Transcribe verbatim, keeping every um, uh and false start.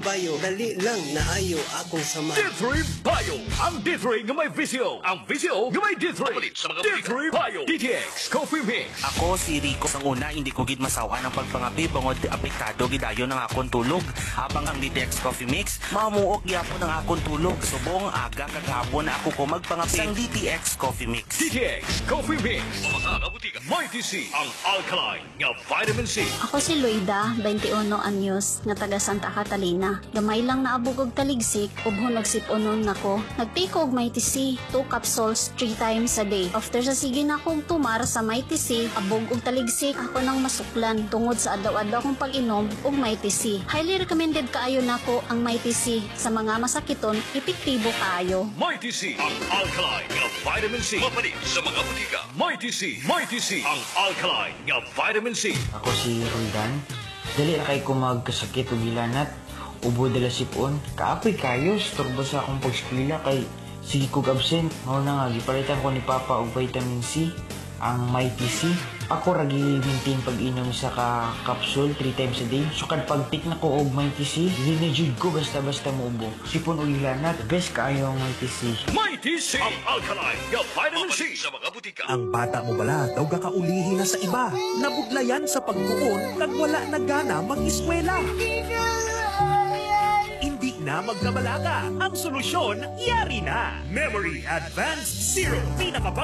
Bayo, dali lang na ayo akong sama. D three Bio! Ang D three nga may visyo! Ang visyo nga may D three! D three Bio! D T X Coffee Mix! Ako si Rico. Sa una, hindi ko gid masawa ng pagpangapi bangod apektado gidayon ng akong tulog. Habang ang D T X Coffee Mix, mamuok gyapon ang akong tulog. Subong aga kagahapon na ako ko magpangapi ang D T X Coffee Mix. D T X Coffee Mix! Mga kabutika, Mighty C! Ang alkaline nga vitamin C! Ako si Luida, twenty-one anyos, nga taga Santa Catalina. Gamay lang naabog og taligsik, ubho nagsiponon nako. Nagtake og Mighty C, two capsules, three times a day. After sa sige na akong tumar sa Mighty C, abog og taligsik, ako nang masuklan tungod sa adlaw-adlaw kong pag-inom og Mighty C. Highly recommended kaayo nako ang Mighty C. Sa mga masakiton, epektibo kaayo. Mighty C! Ang alkaline nga vitamin C! Mapalit sa mga butika. Mighty C! Mighty C! Ang alkaline nga vitamin C! Ako si Roldan. Dali na kay ko magkasakit o gilanat. Ubo dala sipon. Kaapoy kayo. Turbo sa akong pag-eskwela kay sige kog absent. Mao na nga, gipalitan ko ni Papa og vitamin C. Ang Mighty C. Ako ragi maintain pag-inom sa ka capsule three times a day. So kad pag-take na ko og Mighty C, dili na jud ko basta-basta muubo. Sipon o gilanat, best kaayo ang Mighty C. Mighty C! Ang alkaline nga vitamin C! Sa mga butika. Ang bata mo bala daw gakaulihi na sa iba. Nabudlayan sa pagtuon kag wala na gana mag-eskwela. Hindi na magkabalaga. Ang solusyon, yari na. Memory Advanced Zero. Pinaka